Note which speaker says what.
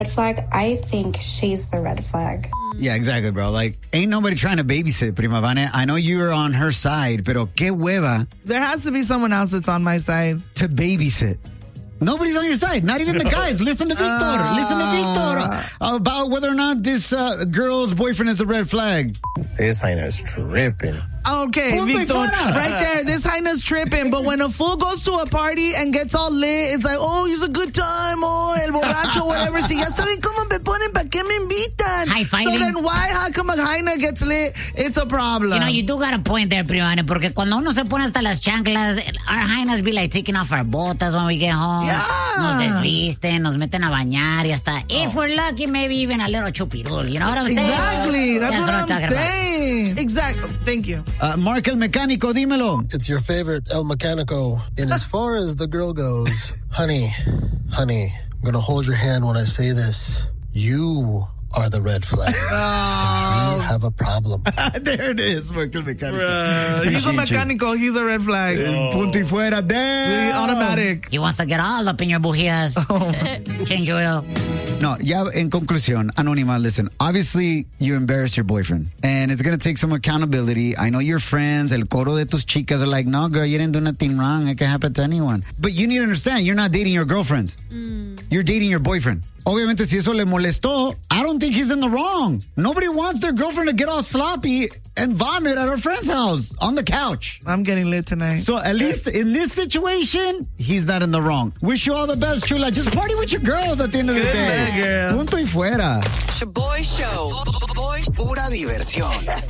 Speaker 1: Red flag, I think she's the red flag.
Speaker 2: Yeah, exactly, bro. Like, ain't nobody trying to babysit, Prima Vane. I know you're on her side, pero qué hueva.
Speaker 3: There has to be someone else that's on my side.
Speaker 2: To babysit. Nobody's on your side. Not even the guys. Listen to Victor. Listen to Victor about whether or not this girl's boyfriend is a red flag.
Speaker 4: This is tripping.
Speaker 3: Okay, Victor, right there. This Jaina's tripping, but when a fool goes to a party and gets all lit, it's like, oh, it's a good time, oh, el borracho, whatever. Si ya saben cómo me ponen, ¿para qué me invitan?
Speaker 5: High-fiving.
Speaker 3: So then why, how come a Jaina gets lit? It's a problem.
Speaker 5: You know, you do got a point there, Primane, porque cuando uno se pone hasta las chanclas, our Jainas be like taking off our botas when we get home.
Speaker 3: Yeah.
Speaker 5: Nos desvisten, nos meten a bañar y hasta, if we're lucky, maybe even a little chupirul. You know what I'm saying?
Speaker 3: Exactly. That's what I'm
Speaker 5: talking
Speaker 3: saying.
Speaker 5: about.
Speaker 3: Exactly. Thank you.
Speaker 2: Mark el Mecánico, dímelo.
Speaker 4: It's your favorite El Mecánico. And as far as the girl goes, honey, I'm going to hold your hand when I say this. You are the red flag.
Speaker 3: Oh.
Speaker 4: You have a problem.
Speaker 2: There it is, Mark el Mecánico.
Speaker 3: He's a mecánico. He's a red flag.
Speaker 2: Punto y fuera. Damn.
Speaker 3: Automatic.
Speaker 5: He wants to get all up in your bujías. Change oil.
Speaker 2: No, yeah, in conclusión, Anónima, listen, obviously you embarrassed your boyfriend and it's going to take some accountability. I know your friends, el coro de tus chicas are like, no, girl, you didn't do nothing wrong. It can happen to anyone. But you need to understand, you're not dating your girlfriends. You're dating your boyfriend. Obviamente, si eso le molestó, I don't think he's in the wrong. Nobody wants their girlfriend to get all sloppy and vomit at her friend's house on the couch.
Speaker 3: I'm getting lit tonight.
Speaker 2: So at least in this situation, he's not in the wrong. Wish you all the best, Chula. Just party with your girls at the end of the day.
Speaker 3: Good, girl.
Speaker 2: Punto y fuera.
Speaker 6: Shaboy Show. Pura diversión.